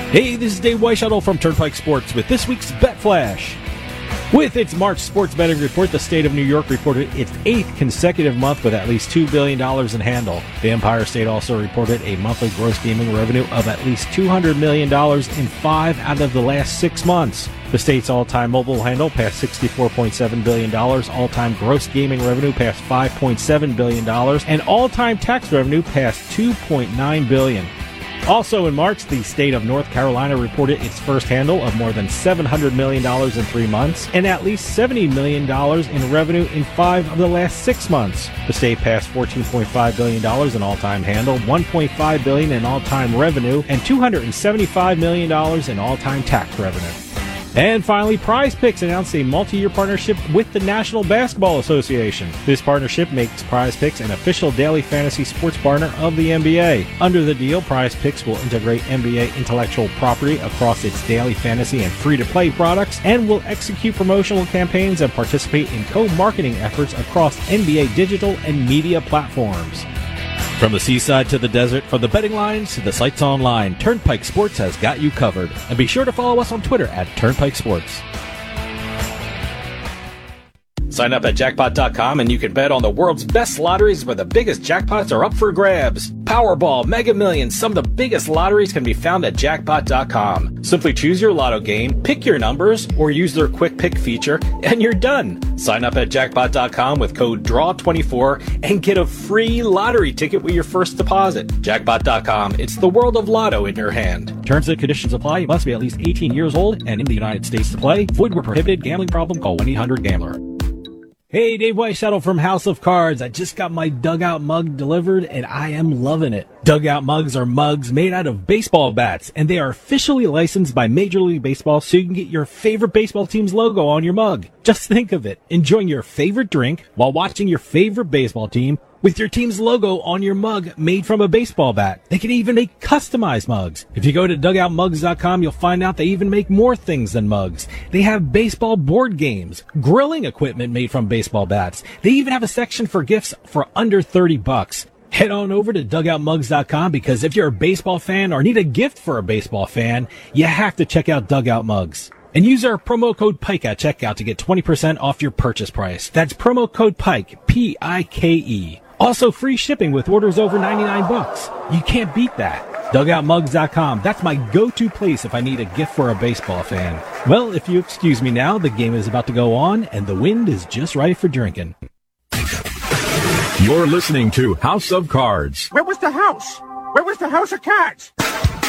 Hey, this is Dave Weishuttle from Turnpike Sports with this week's Bet Flash. With its March sports betting report, the state of New York reported its 8th consecutive month with at least $2 billion in handle. The Empire State also reported a monthly gross gaming revenue of at least $200 million in 5 out of the last 6 months. The state's all-time mobile handle passed $64.7 billion, all-time gross gaming revenue passed $5.7 billion, and all-time tax revenue passed $2.9 billion. Also in March, the state of North Carolina reported its first handle of more than $700 million in 3 months and at least $70 million in revenue in 5 of the last 6 months. The state passed $14.5 billion in all-time handle, $1.5 billion in all-time revenue, and $275 million in all-time tax revenue. And finally, Prize Picks announced a multi-year partnership with the National Basketball Association. This partnership makes Prize Picks an official daily fantasy sports partner of the NBA. Under the deal, Prize Picks will integrate NBA intellectual property across its daily fantasy and free-to-play products and will execute promotional campaigns and participate in co-marketing efforts across NBA digital and media platforms. From the seaside to the desert, from the betting lines to the sites online, Turnpike Sports has got you covered. And be sure to follow us on Twitter at Turnpike Sports. Sign up at jackpot.com and you can bet on the world's best lotteries where the biggest jackpots are up for grabs. Powerball, Mega Millions, some of the biggest lotteries can be found at jackpot.com. Simply choose your lotto game, pick your numbers, or use their quick pick feature, and you're done. Sign up at jackpot.com with code DRAW24 and get a free lottery ticket with your first deposit. Jackpot.com, it's the world of lotto in your hand. Terms and conditions apply. You must be at least 18 years old and in the United States to play. Void where prohibited. Gambling problem? Call 1-800-GAMBLER. Hey, Dave Weishuttle from House of Cards. I just got my Dugout mug delivered, and I am loving it. Dugout mugs are mugs made out of baseball bats, and they are officially licensed by Major League Baseball so you can get your favorite baseball team's logo on your mug. Just think of it, enjoying your favorite drink while watching your favorite baseball team with your team's logo on your mug made from a baseball bat. They can even make customized mugs. If you go to dugoutmugs.com, you'll find out they even make more things than mugs. They have baseball board games, grilling equipment made from baseball bats. They even have a section for gifts for under $30. Head on over to dugoutmugs.com because if you're a baseball fan or need a gift for a baseball fan, you have to check out Dugout Mugs. And use our promo code PIKE at checkout to get 20% off your purchase price. That's promo code PIKE, P-I-K-E. Also free shipping with orders over $99. You can't beat that. DugoutMugs.com. That's my go-to place if I need a gift for a baseball fan. Well, if you excuse me now, the game is about to go on, and the wind is just right for drinking. You're listening to House of Cards. Where was the house? Where was the House of Cards?